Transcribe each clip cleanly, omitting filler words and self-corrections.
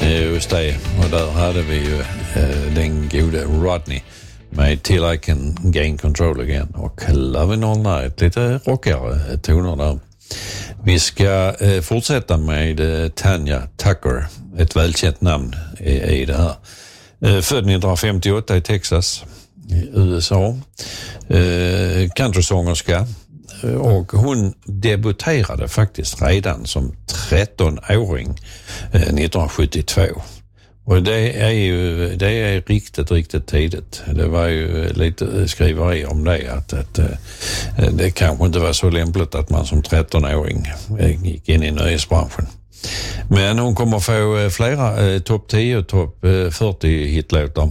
Just det, och där hade vi ju den gode Rodney med Till I Can Gain Control Again och Lovin' All Night, lite rockigare toner där. Vi ska fortsätta med Tanya Tucker, ett välkänt namn i det här. Född 1958 i Texas, USA. Countrysångerska. Och hon debuterade faktiskt redan som 13-åring 1972. Och det är riktigt tidigt. Det var ju lite skriveri om det att det kanske inte var så lämpligt att man som 13-åring gick in i nöjesbranschen. Men hon kommer få flera topp 10 och topp 40 hitlåtar.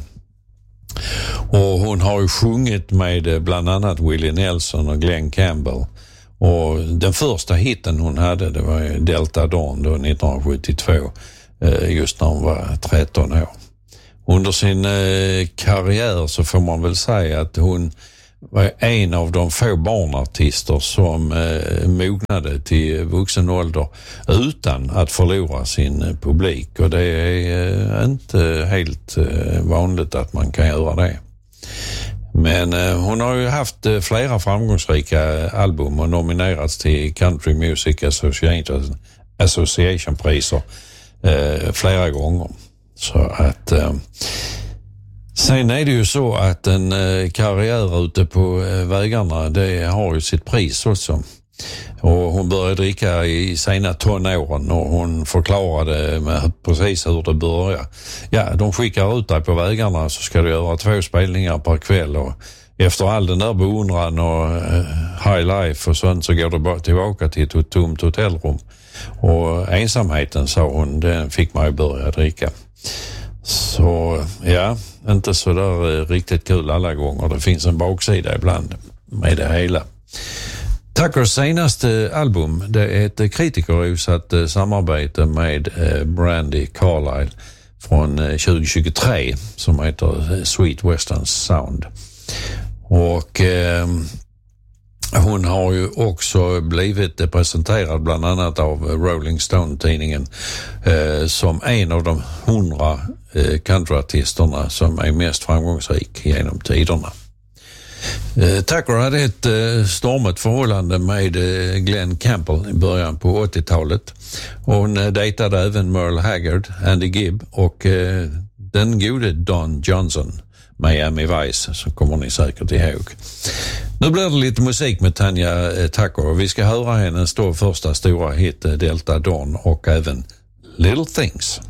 Och hon har ju sjungit med bland annat Willie Nelson och Glenn Campbell. Och den första hitten hon hade, det var Delta Dawn då 1972, just när hon var 13 år. Under sin karriär så får man väl säga att hon var en av de få barnartister som mognade till vuxen ålder utan att förlora sin publik, och det är inte helt vanligt att man kan göra det. Men hon har ju haft flera framgångsrika album och nominerats till Country Music Association-priser flera gånger. Så att sen är det ju så att en karriär ute på vägarna, det har ju sitt pris också. Och hon började dricka i sena tonåren och hon förklarade med precis hur det började. Ja, de skickar ut dig på vägarna så ska du göra 2 spelningar per kväll, och efter all den där beundran och high life och sånt så går du bara tillbaka till ett tomt hotellrum. Och ensamheten, sa hon, den fick mig att börja dricka. Så ja, inte så där riktigt kul alla gånger. Det finns en baksida ibland med det hela. Tuckers senaste album, det är ett kritikerrosat samarbete med Brandi Carlile från 2023 som heter Sweet Western Sound. Och hon har ju också blivit presenterad bland annat av Rolling Stone-tidningen som en av de 100 countryartisterna som är mest framgångsrik genom tiderna. Tucker hade ett stormigt förhållande med Glenn Campbell i början på 80-talet. Hon dejtade även Merle Haggard, Andy Gibb och den gode Don Johnson, Miami Vice, så kommer ni säkert ihåg. Nu blir det lite musik med Tanya Tucker och vi ska höra hennes första stora hit Delta Dawn och även Little Things.